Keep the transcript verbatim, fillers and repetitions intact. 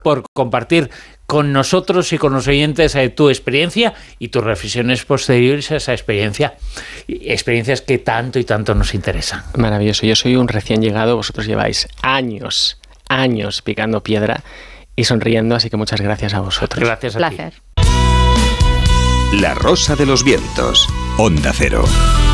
por compartir con nosotros y con los oyentes eh, tu experiencia y tus reflexiones posteriores a esa experiencia, experiencias que tanto y tanto nos interesan. Maravilloso. Yo soy un recién llegado, vosotros lleváis años, años picando piedra y sonriendo, así que muchas gracias a vosotros. Gracias a Placer. ti. La Rosa de los Vientos, Onda Cero.